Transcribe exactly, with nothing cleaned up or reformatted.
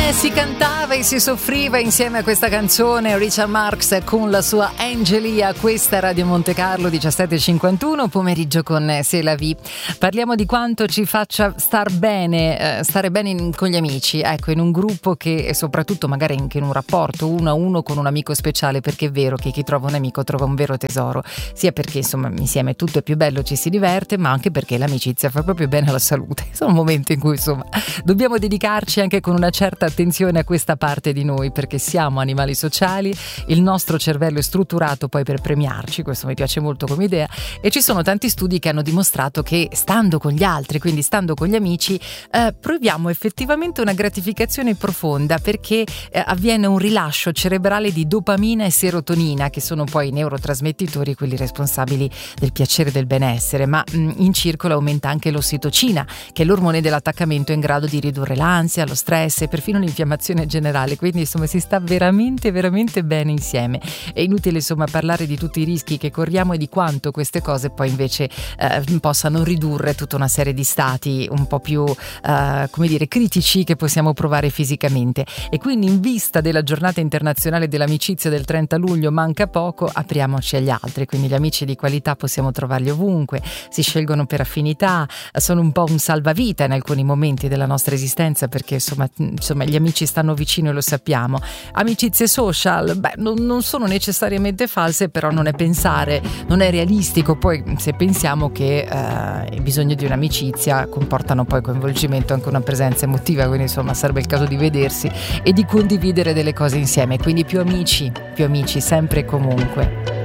Si cantava e si soffriva insieme a questa canzone Richard Marx con la sua Angelia. Questa è Radio Monte Carlo, diciassette e cinquantuno, pomeriggio con C'est la vie. Parliamo di quanto ci faccia star bene, eh, stare bene in, con gli amici, ecco, in un gruppo che, e soprattutto magari anche in un rapporto uno a uno con un amico speciale, perché è vero che chi trova un amico trova un vero tesoro, sia perché insomma insieme tutto è più bello, ci si diverte, ma anche perché l'amicizia fa proprio bene alla salute. Sono momenti in cui insomma dobbiamo dedicarci anche con una certa attenzione a questa parte di noi, perché siamo animali sociali, il nostro cervello è strutturato poi per premiarci, questo mi piace molto come idea, e ci sono tanti studi che hanno dimostrato che stando con gli altri, quindi stando con gli amici, eh, proviamo effettivamente una gratificazione profonda, perché eh, avviene un rilascio cerebrale di dopamina e serotonina, che sono poi i neurotrasmettitori, quelli responsabili del piacere e del benessere, ma mh, in circolo aumenta anche l'ossitocina, che è l'ormone dell'attaccamento in grado di ridurre l'ansia, lo stress e perfino l'infiammazione generale, quindi insomma si sta veramente veramente bene insieme. È inutile insomma parlare di tutti i rischi che corriamo e di quanto queste cose poi invece eh, possano ridurre tutta una serie di stati un po' più eh, come dire critici che possiamo provare fisicamente. E quindi, in vista della giornata internazionale dell'amicizia del trenta luglio, manca poco, apriamoci agli altri, quindi gli amici di qualità possiamo trovarli ovunque, si scelgono per affinità, sono un po' un salvavita in alcuni momenti della nostra esistenza, perché insomma, insomma gli amici stanno vicino e lo sappiamo. Amicizie social, beh, non, non sono necessariamente false, però non è pensare, non è realistico poi se pensiamo che eh, il bisogno di un'amicizia comportano poi coinvolgimento, anche una presenza emotiva, quindi insomma sarebbe il caso di vedersi e di condividere delle cose insieme, quindi più amici, più amici sempre e comunque.